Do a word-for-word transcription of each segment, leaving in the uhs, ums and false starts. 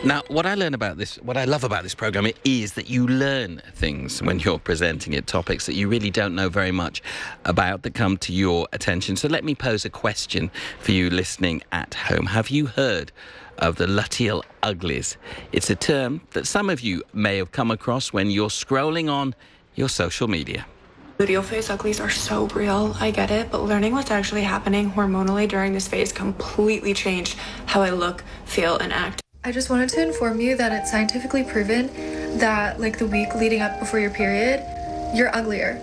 Now, what I learn about this, what I love about this program is that you learn things when you're presenting it, topics that you really don't know very much about that come to your attention. So let me pose a question for you listening at home. Have you heard of the luteal uglies? It's a term that some of you may have come across when you're scrolling on your social media. Luteal phase uglies are so real, I get it, but learning what's actually happening hormonally during this phase completely changed how I look, feel, and act. I just wanted to inform you that it's scientifically proven that like the week leading up before your period, you're uglier.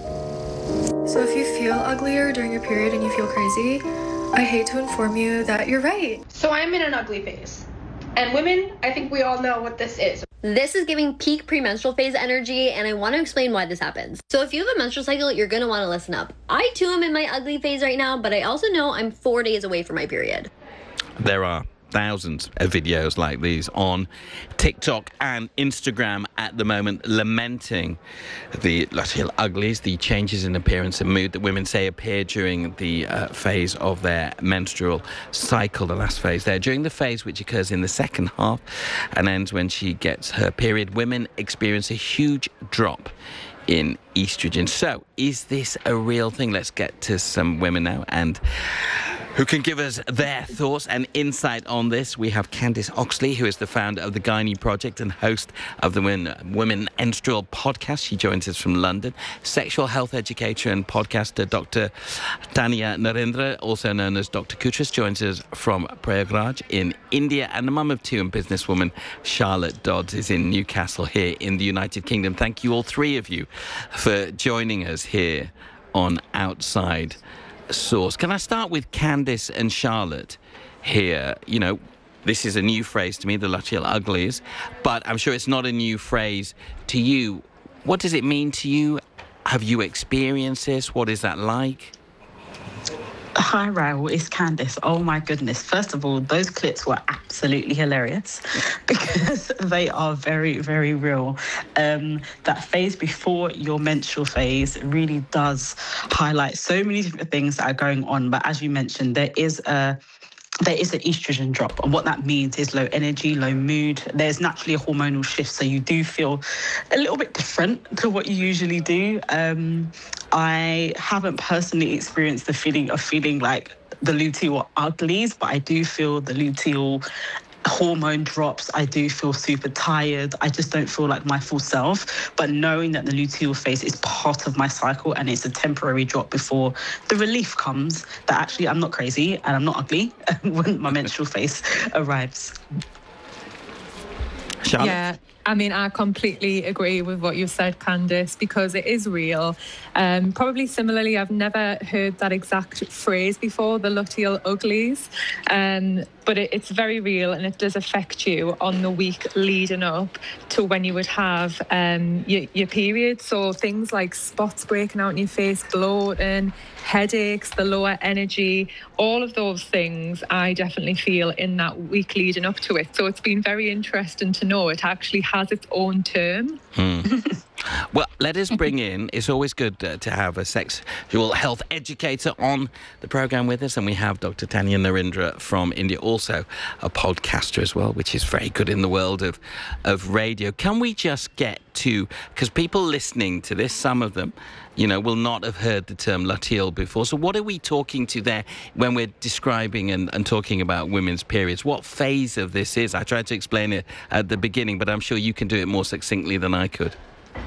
So if you feel uglier during your period and you feel crazy, I hate to inform you that you're right. So I'm in an ugly phase. And women, I think we all know what this is. This is giving peak premenstrual phase energy, and I want to explain why this happens. So if you have a menstrual cycle, you're going to want to listen up. I too am in my ugly phase right now, but I also know I'm four days away from my period. There are thousands of videos like these on TikTok and Instagram at the moment, lamenting the luteal uglies, the changes in appearance and mood that women say appear during the uh, phase of their menstrual cycle, the last phase there. During the phase which occurs in the second half and ends when she gets her period, women experience a huge drop in estrogen. So, is this a real thing? Let's get to some women now and who can give us their thoughts and insight on this. We have Candice Oxley, who is the founder of the Gynae Project and host of the Women Menstrual podcast. She joins us from London. Sexual health educator and podcaster Doctor Tanya Narendra, also known as Doctor Kutras, joins us from Prayagraj in India. And the mum of two and businesswoman Charlotte Dodds is in Newcastle here in the United Kingdom. Thank you, all three of you, for joining us here on Outside Source. Can I start with Candice and Charlotte here? You know, this is a new phrase to me, the luteal uglies, but I'm sure it's not a new phrase to you. What does it mean to you? Have you experienced this? What is that like? Hi, Raoul, it's Candice. Oh my goodness. First of all, those clips were absolutely hilarious because they are very, very real. Um, that phase before your menstrual phase really does highlight so many different things that are going on. But as you mentioned, there is a there is an estrogen drop. And what that means is low energy, low mood. There's naturally a hormonal shift. So you do feel a little bit different to what you usually do. Um, I haven't personally experienced the feeling of feeling like the luteal uglies, but I do feel the luteal hormone drops. I do feel super tired. I just don't feel like my full self. But knowing that the luteal phase is part of my cycle and it's a temporary drop before the relief comes, that actually I'm not crazy and I'm not ugly when my menstrual phase arrives. Charlotte? Yeah, I mean, I completely agree with what you said, Candice, because it is real. Um, probably similarly, I've never heard that exact phrase before, the luteal uglies, um, but it, it's very real and it does affect you on the week leading up to when you would have um, your, your period. So things like spots breaking out in your face, bloating, headaches, the lower energy, all of those things I definitely feel in that week leading up to it. So it's been very interesting to know it actually has its own term. Hmm. Well, let us bring in, it's always good uh, to have a sexual health educator on the programme with us, and we have Doctor Tanya Narendra from India, also a podcaster as well, which is very good in the world of, of radio. Can we just get to, because people listening to this, some of them, you know, will not have heard the term luteal before. So what are we talking to there when we're describing and, and talking about women's periods? What phase of this is? I tried to explain it at the beginning, but I'm sure you can do it more succinctly than I could.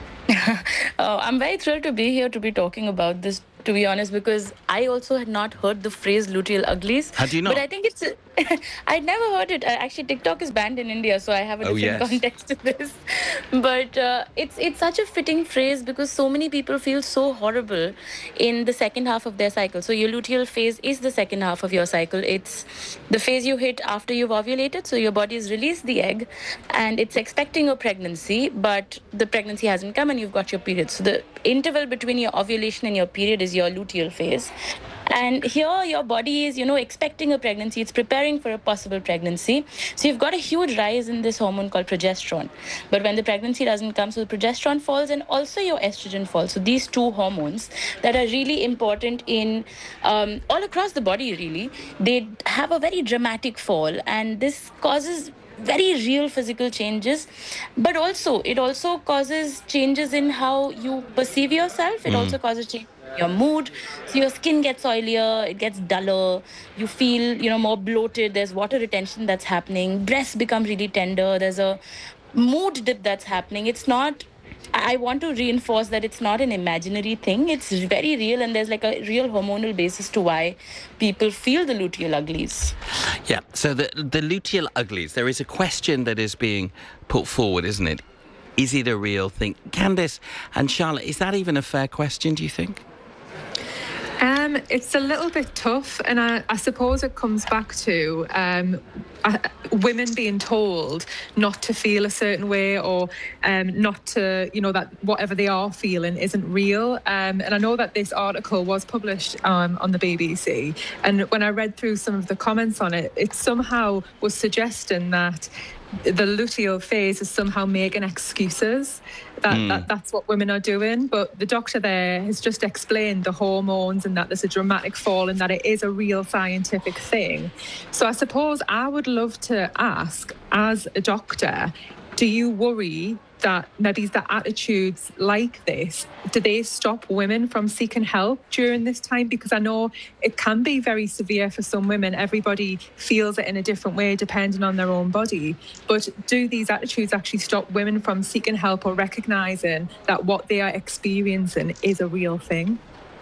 Oh, I'm very thrilled to be here to be talking about this, to be honest, because I also had not heard the phrase luteal uglies. Had you not? But I think it's... I'd never heard it. Uh, actually, TikTok is banned in India, so I have a Oh, different yes. context to this. But uh, it's it's such a fitting phrase because so many people feel so horrible in the second half of their cycle. So your luteal phase is the second half of your cycle. It's the phase you hit after you've ovulated. So your body has released the egg and it's expecting a pregnancy, but the pregnancy hasn't come and you've got your period. So the interval between your ovulation and your period is your luteal phase. And here your body is, you know, expecting a pregnancy. It's preparing for a possible pregnancy. So you've got a huge rise in this hormone called progesterone. But when the pregnancy doesn't come, so the progesterone falls and also your estrogen falls. So these two hormones that are really important in um, all across the body, really, they have a very dramatic fall. And this causes very real physical changes, but also it also causes changes in how you perceive yourself. It mm. also causes change in your mood. So your skin gets oilier, it gets duller, you feel, you know, more bloated, there's water retention that's happening, breasts become really tender, there's a mood dip that's happening. It's not, I want to reinforce that it's not an imaginary thing. It's very real, and there's like a real hormonal basis to why people feel the luteal uglies. Yeah, so the, the luteal uglies, there is a question that is being put forward, isn't it? Is it a real thing? Candice and Charlotte, is that even a fair question, do you think? Um, it's a little bit tough, and I, I suppose it comes back to um, uh, women being told not to feel a certain way, or um, not to, you know, that whatever they are feeling isn't real. Um, and I know that this article was published um, on the B B C, and when I read through some of the comments on it, it somehow was suggesting that the luteal phase is somehow making excuses, that, mm. that that's what women are doing. But the doctor there has just explained the hormones and that there's a dramatic fall and that it is a real scientific thing. So I suppose I would love to ask, as a doctor, do you worry that maybe the attitudes like this, do they stop women from seeking help during this time? Because I know it can be very severe for some women. Everybody feels it in a different way depending on their own body. But do these attitudes actually stop women from seeking help or recognising that what they are experiencing is a real thing?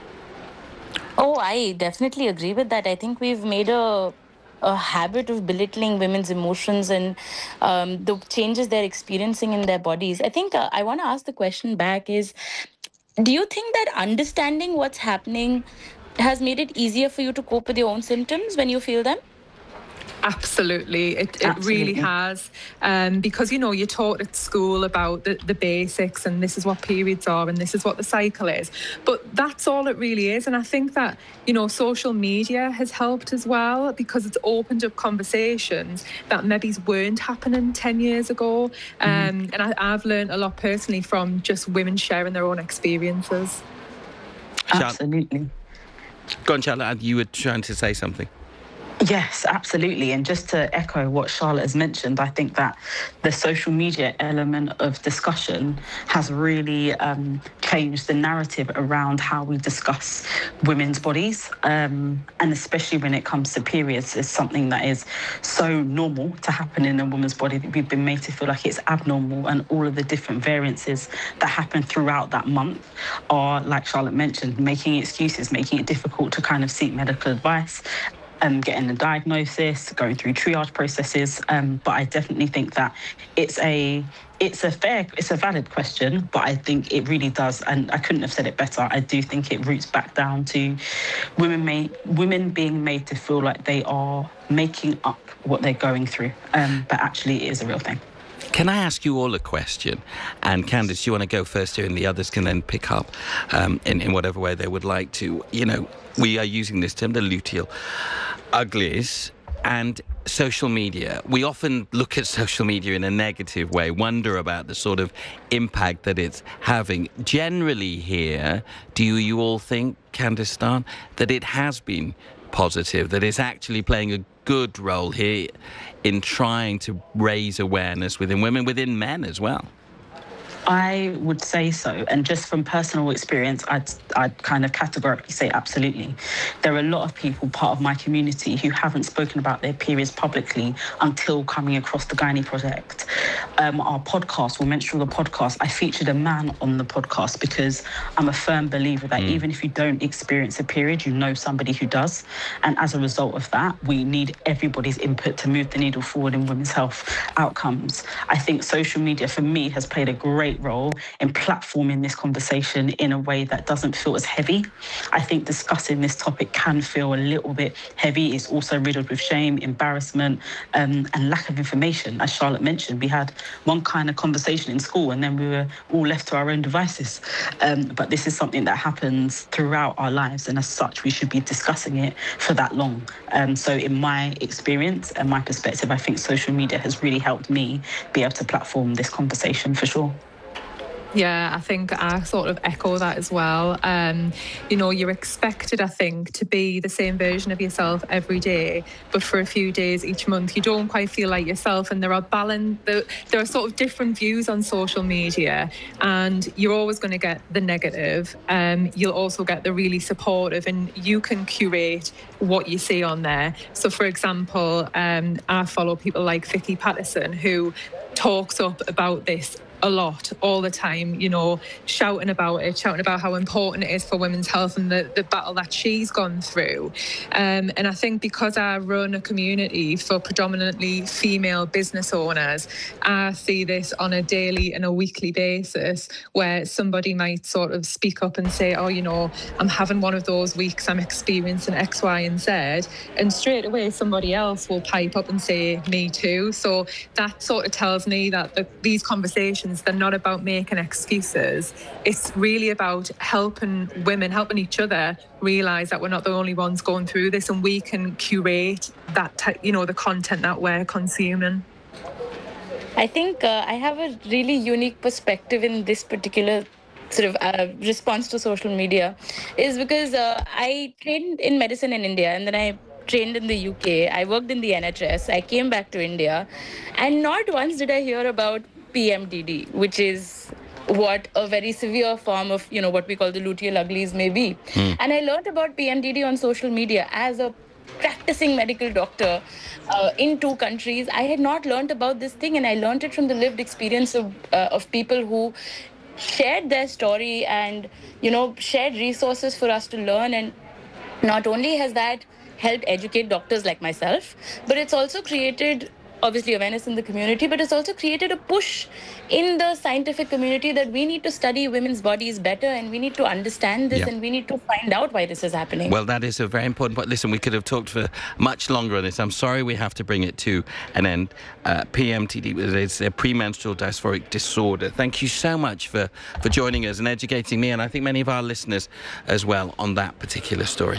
Oh, I definitely agree with that. I think we've made a a habit of belittling women's emotions and um, the changes they're experiencing in their bodies. I think uh, I want to ask the question back is, do you think that understanding what's happening has made it easier for you to cope with your own symptoms when you feel them? Absolutely, it, it Absolutely. really has, um, because, you know, you're taught at school about the, the basics, and this is what periods are and this is what the cycle is, but that's all it really is. And I think that, you know, social media has helped as well, because it's opened up conversations that maybe weren't happening ten years ago. Um, mm-hmm. And I, I've learned a lot personally from just women sharing their own experiences. Absolutely. Go on, Charlotte, you were trying to say something. Yes, absolutely. And just to echo what Charlotte has mentioned, I think that the social media element of discussion has really um, changed the narrative around how we discuss women's bodies. Um, and especially when it comes to periods, it's something that is so normal to happen in a woman's body that we've been made to feel like it's abnormal. And all of the different variances that happen throughout that month are, like Charlotte mentioned, making excuses, making it difficult to kind of seek medical advice. Um, getting a diagnosis, going through triage processes, um, but I definitely think that it's a it's a fair, it's a valid question, but I think it really does, and I couldn't have said it better. I do think it roots back down to women made, women being made to feel like they are making up what they're going through, um, but actually it is a real thing. Can I ask you all a question? And Candice, you want to go first here, and the others can then pick up um, in, in whatever way they would like to. You know, we are using this term, the luteal uglies, and social media. We often look at social media in a negative way, wonder about the sort of impact that it's having. Generally here, do you, you all think, Candice Starn, that it has been positive, that it's actually playing a good role here in trying to raise awareness within women, within men as well? I would say so. And just from personal experience, I'd, I'd kind of categorically say absolutely. There are a lot of people, part of my community, who haven't spoken about their periods publicly until coming across the Gynae Project. Um, our podcast, We'll Menstrual the podcast, I featured a man on the podcast because I'm a firm believer that mm. even if you don't experience a period, you know somebody who does. And as a result of that, we need everybody's input to move the needle forward in women's health outcomes. I think social media, for me, has played a great role in platforming this conversation in a way that doesn't feel as heavy. I think discussing this topic can feel a little bit heavy. It's also riddled with shame, embarrassment, um, and lack of information. As Charlotte mentioned, we had one kind of conversation in school and then we were all left to our own devices. Um, but this is something that happens throughout our lives, and as such, we should be discussing it for that long. Um, so in my experience and my perspective, I think social media has really helped me be able to platform this conversation for sure. Yeah, I think I sort of echo that as well. Um, you know, you're expected, I think, to be the same version of yourself every day, but for a few days each month, you don't quite feel like yourself. And there are balance, there are sort of different views on social media, and you're always going to get the negative. Um, you'll also get the really supportive, and you can curate what you see on there. So, for example, um, I follow people like Vicky Patterson, who talks up about this a lot, all the time, you know, shouting about it, shouting about how important it is for women's health and the, the battle that she's gone through. Um, and I think because I run a community for predominantly female business owners, I see this on a daily and a weekly basis where somebody might sort of speak up and say, oh, you know, I'm having one of those weeks, I'm experiencing X, Y, and Z. And straight away, somebody else will pipe up and say, me too. So that sort of tells me that the, these conversations, they're not about making excuses. It's really about helping women, helping each other realise that we're not the only ones going through this, and we can curate that, t- you know, the content that we're consuming. I think uh, I have a really unique perspective in this particular sort of uh, response to social media, is because uh, I trained in medicine in India, and then I trained in the U K. I worked in the N H S. I came back to India, and not once did I hear about P M D D, which is what a very severe form of, you know, what we call the luteal uglies may be. Mm. And I learned about P M D D on social media as a practicing medical doctor uh, in two countries. I had not learned about this thing, and I learned it from the lived experience of uh, of people who shared their story and, you know, shared resources for us to learn. And not only has that helped educate doctors like myself, but it's also created obviously awareness in the community, but it's also created a push in the scientific community that we need to study women's bodies better, and we need to understand this, yeah. and we need to find out why this is happening. Well, that is a very important point. Listen, we could have talked for much longer on this. I'm sorry we have to bring it to an end. Uh, P M D D is a premenstrual dysphoric disorder. Thank you so much for, for joining us and educating me, and I think many of our listeners as well, on that particular story.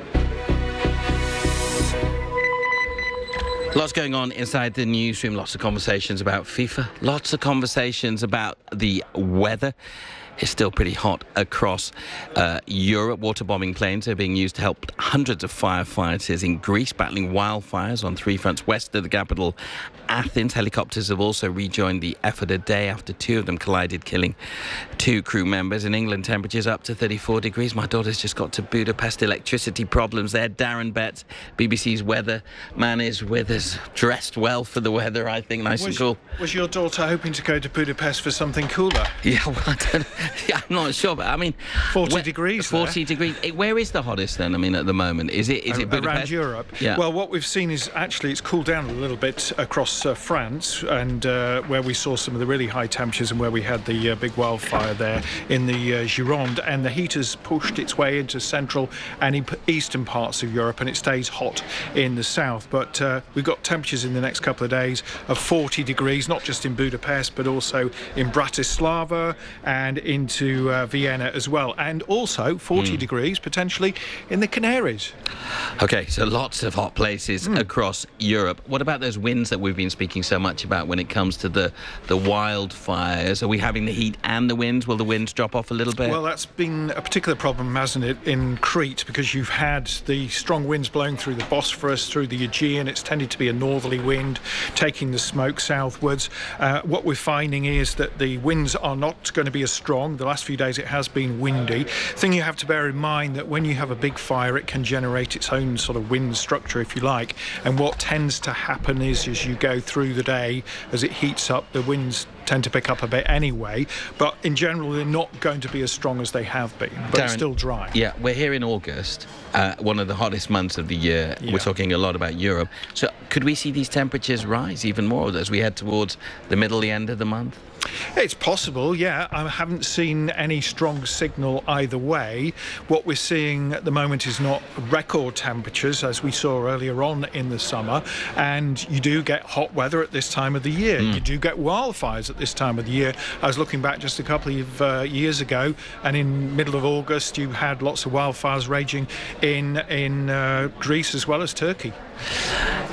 Lots going on inside the newsroom, lots of conversations about FIFA, lots of conversations about the weather. It's still pretty hot across uh, Europe. Water-bombing planes are being used to help hundreds of firefighters in Greece battling wildfires on three fronts west of the capital, Athens. Helicopters have also rejoined the effort a day after two of them collided, killing two crew members. In England, temperatures up to thirty-four degrees. My daughter's just got to Budapest. Electricity problems there. Darren Betts, B B C's weather man, is with us, dressed well for the weather, I think, nice was, and cool. Was your daughter hoping to go to Budapest for something cooler? Yeah, well, I don't know. Yeah, I'm not sure, but I mean, forty where, degrees. Forty there. degrees. Where is the hottest then? I mean, at the moment, is it is it Budapest? Around Europe? Yeah. Well, what we've seen is actually it's cooled down a little bit across uh, France, and uh, where we saw some of the really high temperatures, and where we had the uh, big wildfire there in the uh, Gironde, and the heat has pushed its way into central and eastern parts of Europe, and it stays hot in the south. But uh, we've got temperatures in the next couple of days of forty degrees, not just in Budapest, but also in Bratislava and into uh, Vienna as well, and also forty mm. degrees potentially in the Canaries. Okay, so lots of hot places mm. across Europe. What about those winds that we've been speaking so much about when it comes to the the wildfires? Are we having the heat and the winds? Will the winds drop off a little bit? Well, that's been a particular problem, hasn't it, in Crete, because you've had the strong winds blowing through the Bosphorus, through the Aegean. It's tended to be a northerly wind taking the smoke southwards. Uh, what we're finding is that the winds are not going to be as strong. The last few days it has been windy. Thing you have to bear in mind that when you have a big fire, it can generate its own sort of wind structure, if you like, and what tends to happen is as you go through the day, as it heats up, the winds tend to pick up a bit anyway, but in general they're not going to be as strong as they have been, but Darren, it's still dry. Yeah, we're here in August, uh, one of the hottest months of the year. Yeah. We're talking a lot about Europe, so could we see these temperatures rise even more as we head towards the middle, the end of the month? It's possible, yeah. I haven't seen any strong signal either way. What we're seeing at the moment is not record temperatures, as we saw earlier on in the summer, and you do get hot weather at this time of the year. Mm. You do get wildfires at this time of the year. I was looking back just a couple of uh, years ago, and in middle of August you had lots of wildfires raging in, in uh, Greece as well as Turkey.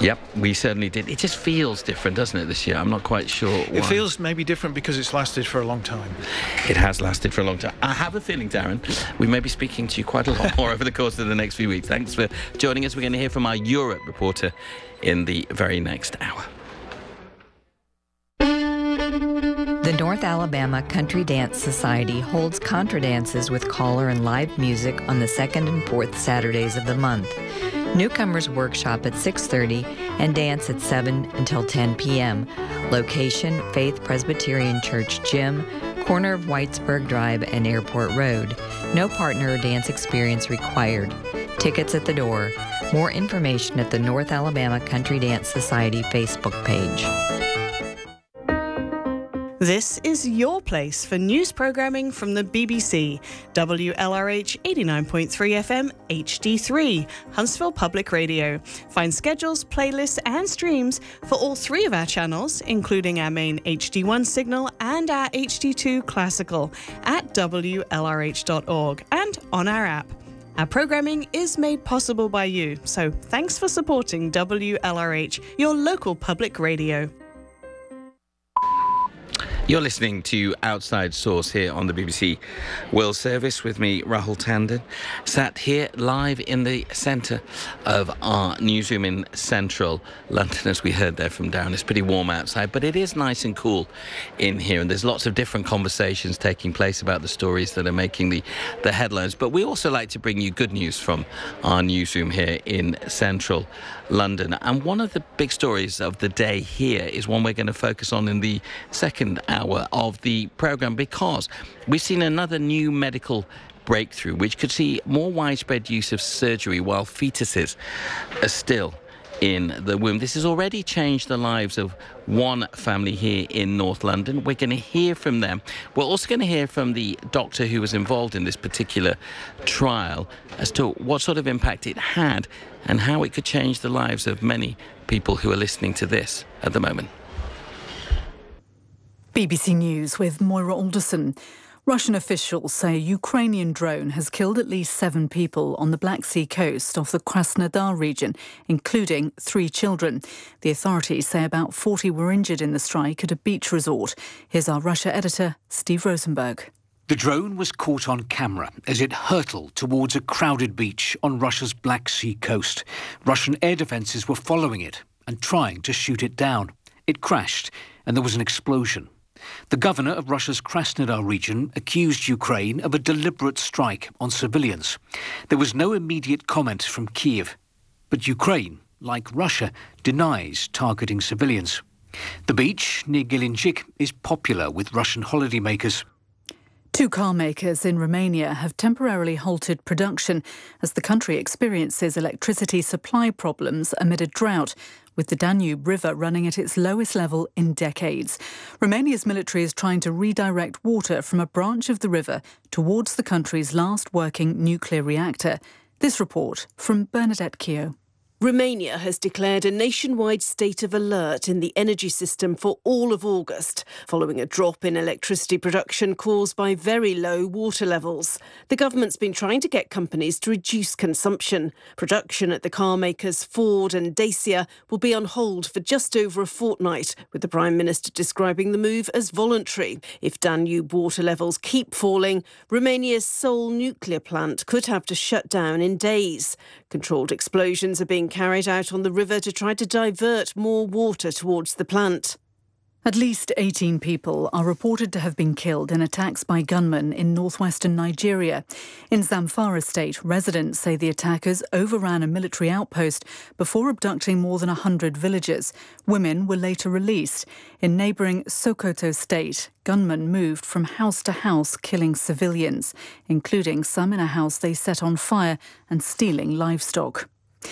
Yep, we certainly did. It just feels different, doesn't it, this year? I'm not quite sure why. It feels maybe different because it's lasted for a long time. It has lasted for a long time. I have a feeling, Darren, we may be speaking to you quite a lot more over the course of the next few weeks. Thanks for joining us. We're going to hear from our Europe reporter in the very next hour. The North Alabama Country Dance Society holds contra dances with caller and live music on the second and fourth Saturdays of the month. Newcomers workshop at six thirty and dance at seven until ten p.m. Location, Faith Presbyterian Church Gym, corner of Whitesburg Drive and Airport Road. No partner or dance experience required. Tickets at the door. More information at the North Alabama Country Dance Society Facebook page. This is your place for news programming from the B B C. W L R H eighty-nine point three F M H D three, Huntsville Public Radio. Find schedules, playlists and streams for all three of our channels, including our main H D one signal and our H D two classical, at W L R H dot org and on our app. Our programming is made possible by you, so thanks for supporting W L R H, your local public radio. You're listening to Outside Source here on the B B C World Service with me, Rahul Tandon, sat here live in the centre of our newsroom in central London, as we heard there from Darren. It's pretty warm outside, but it is nice and cool in here, and there's lots of different conversations taking place about the stories that are making the, the headlines. But we also like to bring you good news from our newsroom here in central London. And one of the big stories of the day here is one we're going to focus on in the second hour of the programme, because we've seen another new medical breakthrough which could see more widespread use of surgery while fetuses are still in the womb. This has already changed the lives of one family here in North London. We're going to hear from them. We're also going to hear from the doctor who was involved in this particular trial as to what sort of impact it had and how it could change the lives of many people who are listening to this at the moment. B B C News with Moira Alderson. Russian officials say a Ukrainian drone has killed at least seven people on the Black Sea coast off the Krasnodar region, including three children. The authorities say about forty were injured in the strike at a beach resort. Here's our Russia editor, Steve Rosenberg. The drone was caught on camera as it hurtled towards a crowded beach on Russia's Black Sea coast. Russian air defences were following it and trying to shoot it down. It crashed and there was an explosion. The governor of Russia's Krasnodar region accused Ukraine of a deliberate strike on civilians. There was no immediate comment from Kiev, but Ukraine, like Russia, denies targeting civilians. The beach near Gelinchik is popular with Russian holidaymakers. Two car makers in Romania have temporarily halted production as the country experiences electricity supply problems amid a drought, with the Danube River running at its lowest level in decades. Romania's military is trying to redirect water from a branch of the river towards the country's last working nuclear reactor. This report from Bernadette Keogh. Romania has declared a nationwide state of alert in the energy system for all of August, following a drop in electricity production caused by very low water levels. The government's been trying to get companies to reduce consumption. Production at the car makers Ford and Dacia will be on hold for just over a fortnight, with the Prime Minister describing the move as voluntary. If Danube water levels keep falling, Romania's sole nuclear plant could have to shut down in days. Controlled explosions are being carried out on the river to try to divert more water towards the plant. At least eighteen people are reported to have been killed in attacks by gunmen in northwestern Nigeria. In Zamfara state, residents say the attackers overran a military outpost before abducting more than one hundred villagers. Women were later released. In neighbouring Sokoto state, gunmen moved from house to house killing civilians, including some in a house they set on fire and stealing livestock.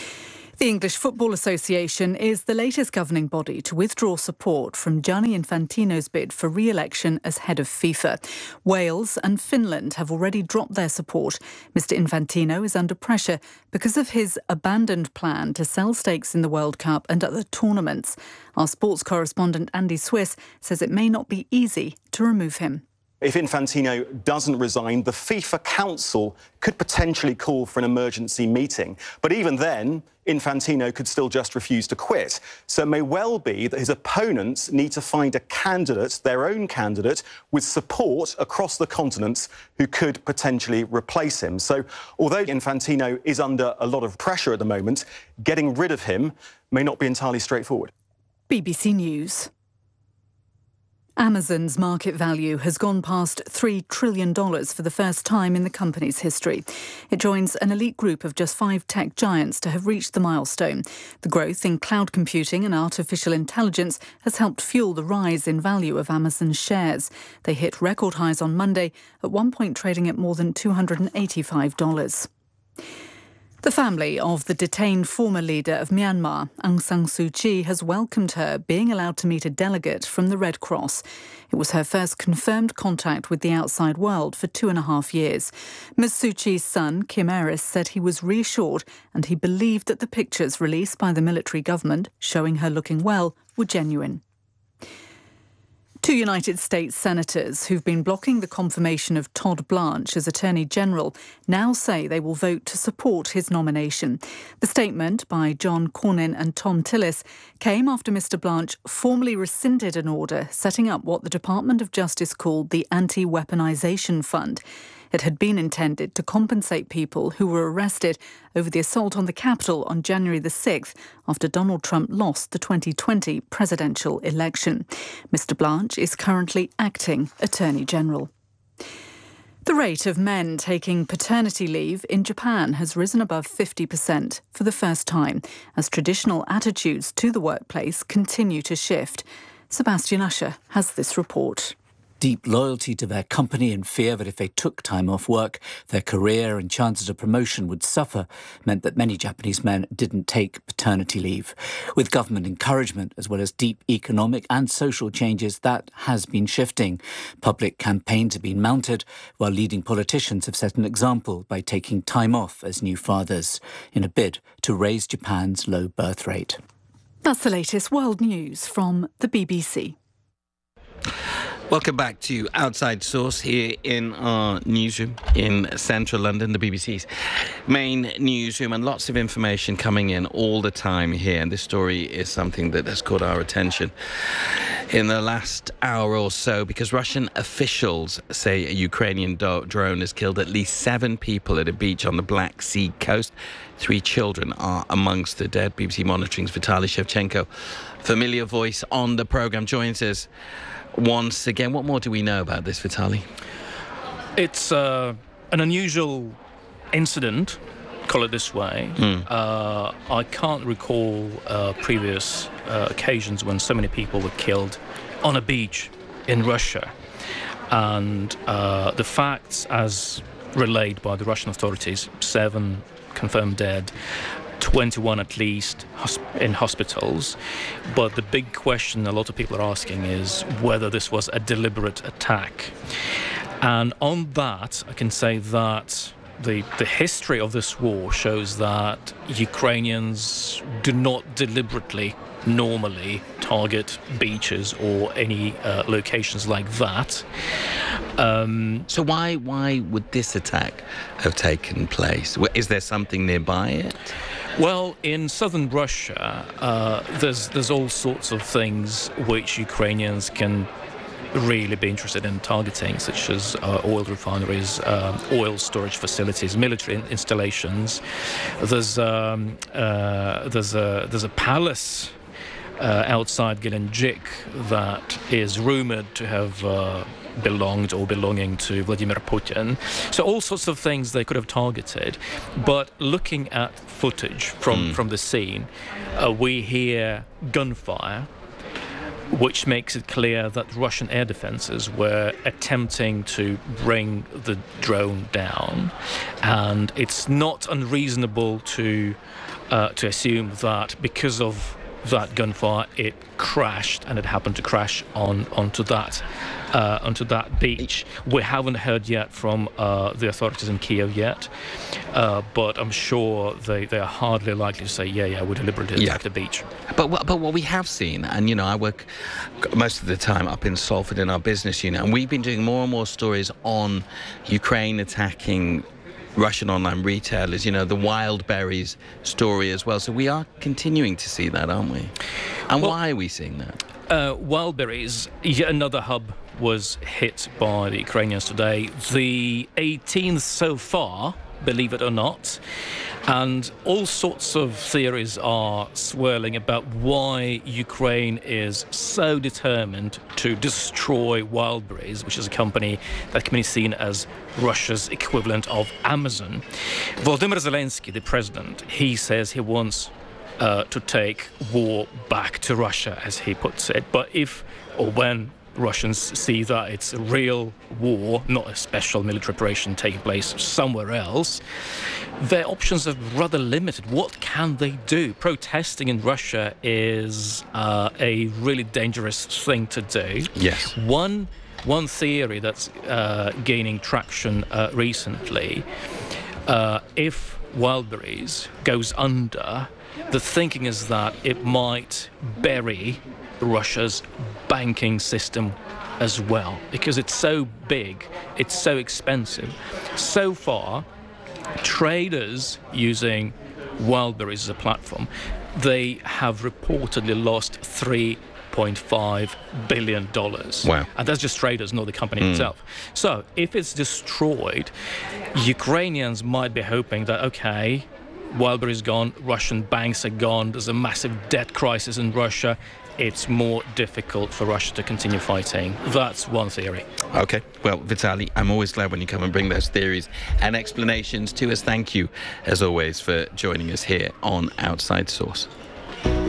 The English Football Association is the latest governing body to withdraw support from Gianni Infantino's bid for re-election as head of FIFA. Wales and Finland have already dropped their support. Mister Infantino is under pressure because of his abandoned plan to sell stakes in the World Cup and other tournaments. Our sports correspondent Andy Swiss says it may not be easy to remove him. If Infantino doesn't resign, the FIFA Council could potentially call for an emergency meeting. But even then, Infantino could still just refuse to quit. So it may well be that his opponents need to find a candidate, their own candidate, with support across the continent who could potentially replace him. So although Infantino is under a lot of pressure at the moment, getting rid of him may not be entirely straightforward. B B C News. Amazon's market value has gone past three trillion dollars for the first time in the company's history. It joins an elite group of just five tech giants to have reached the milestone. The growth in cloud computing and artificial intelligence has helped fuel the rise in value of Amazon's shares. They hit record highs on Monday, at one point trading at more than two hundred eighty-five dollars. The family of the detained former leader of Myanmar, Aung San Suu Kyi, has welcomed her being allowed to meet a delegate from the Red Cross. It was her first confirmed contact with the outside world for two and a half years. Miz Suu Kyi's son, Kim Aris, said he was reassured and he believed that the pictures released by the military government showing her looking well were genuine. Two United States senators who've been blocking the confirmation of Todd Blanche as Attorney General now say they will vote to support his nomination. The statement by John Cornyn and Tom Tillis came after Mister Blanche formally rescinded an order setting up what the Department of Justice called the Anti-Weaponization Fund. It had been intended to compensate people who were arrested over the assault on the Capitol on January the sixth after Donald Trump lost the twenty twenty presidential election. Mister Blanche is currently acting Attorney General. The rate of men taking paternity leave in Japan has risen above fifty percent for the first time as traditional attitudes to the workplace continue to shift. Sebastian Usher has this report. Deep loyalty to their company and fear that if they took time off work, their career and chances of promotion would suffer meant that many Japanese men didn't take paternity leave. With government encouragement, as well as deep economic and social changes, that has been shifting. Public campaigns have been mounted, while leading politicians have set an example by taking time off as new fathers in a bid to raise Japan's low birth rate. That's the latest world news from the B B C. Welcome back to Outside Source here in our newsroom in central London, the B B C's main newsroom, and lots of information coming in all the time here. And this story is something that has caught our attention in the last hour or so because Russian officials say a Ukrainian do- drone has killed at least seven people at a beach on the Black Sea coast. Three children are amongst the dead. B B C Monitoring's Vitaly Shevchenko, familiar voice on the programme, joins us once again. What more do we know about this, Vitaly? It's uh, an unusual incident, call it this way. Mm. Uh, I can't recall uh, previous uh, occasions when so many people were killed on a beach in Russia. And uh, the facts, as relayed by the Russian authorities, seven confirmed dead, twenty-one at least in hospitals. But the big question a lot of people are asking is whether this was a deliberate attack. And on that, I can say that the, the history of this war shows that Ukrainians do not deliberately normally target beaches or any uh, locations like that. Um, so why why would this attack have taken place? Is there something nearby it? Well, in southern Russia, uh, there's there's all sorts of things which Ukrainians can really be interested in targeting, such as uh, oil refineries, uh, oil storage facilities, military in- installations. There's um, uh, there's a there's a palace uh, outside Gelendzhik that is rumored to have Uh, belonged or belonging to Vladimir Putin. So all sorts of things they could have targeted. But looking at footage from, mm. from the scene, uh, we hear gunfire, which makes it clear that Russian air defenses were attempting to bring the drone down. And it's not unreasonable to uh, to assume that because of that gunfire, it crashed, and it happened to crash on onto that uh, onto that beach. We haven't heard yet from uh, the authorities in Kiev yet, uh, but I'm sure they, they are hardly likely to say, yeah, yeah, we deliberately attacked the beach. But what, but what we have seen, and you know, I work most of the time up in Salford in our business unit, and we've been doing more and more stories on Ukraine attacking Russian online retailers, you know, the Wildberries story as well. So we are continuing to see that, aren't we? And well, why are we seeing that? Uh, Wildberries, yet another hub was hit by the Ukrainians today. The eighteenth so far, believe it or not. And all sorts of theories are swirling about why Ukraine is so determined to destroy Wildberries, which is a company that can be seen as Russia's equivalent of Amazon. Volodymyr Zelensky, the president, he says he wants uh, to take war back to Russia, as he puts it. But if or when Russians see that it's a real war, not a special military operation taking place somewhere else, their options are rather limited. What can they do? Protesting in Russia is uh, a really dangerous thing to do. Yes. One one theory that's uh, gaining traction uh, recently, uh, if Wildberries goes under, the thinking is that it might bury Russia's banking system as well, because it's so big, it's so expensive. So far, traders using Wildberries as a platform, they have reportedly lost three point five billion dollars. Wow. And that's just traders, not the company Mm. itself. So if it's destroyed, Ukrainians might be hoping that, okay, Wildberries is gone, Russian banks are gone, there's a massive debt crisis in Russia, it's more difficult for Russia to continue fighting. That's one theory. Okay. Well, Vitaly, I'm always glad when you come and bring those theories and explanations to us. Thank you, as always, for joining us here on Outside Source.